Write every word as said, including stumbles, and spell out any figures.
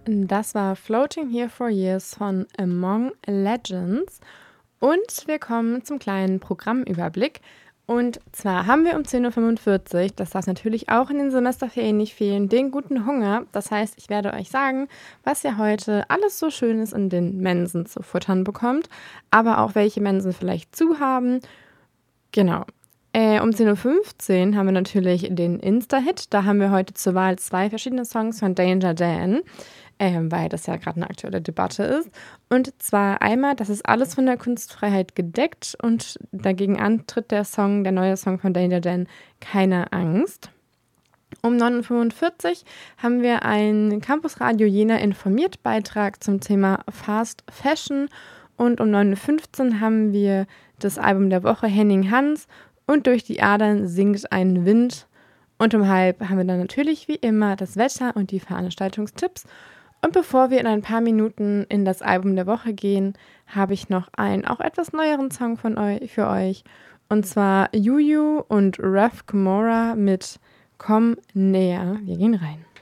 Das war Floating Here for Years von Among Legends. Und wir kommen zum kleinen Programmüberblick. Und zwar haben wir um zehn Uhr fünfundvierzig, das darf natürlich auch in den Semesterferien nicht fehlen, den guten Hunger. Das heißt, ich werde euch sagen, was ihr heute alles so Schönes in den Mensen zu futtern bekommt, aber auch welche Mensen vielleicht zu haben. Genau. Äh, um zehn Uhr fünfzehn haben wir natürlich den Insta-Hit. Da haben wir heute zur Wahl zwei verschiedene Songs von Danger Dan, ähm, weil das ja gerade eine aktuelle Debatte ist. Und zwar einmal, das ist alles von der Kunstfreiheit gedeckt und dagegen antritt der Song, der neue Song von Danger Dan, Keine Angst. Um neun Uhr fünfundvierzig haben wir einen Campus Radio Jena informiert Beitrag zum Thema Fast Fashion und um neun Uhr fünfzehn haben wir das Album der Woche Henning Hans und Durch die Adern singt ein Wind. Und um halb haben wir dann natürlich wie immer das Wetter und die Veranstaltungstipps. Und bevor wir in ein paar Minuten in das Album der Woche gehen, habe ich noch einen auch etwas neueren Song von euch, für euch. Und zwar Juju und Raf Kamora mit Komm näher. Wir gehen rein.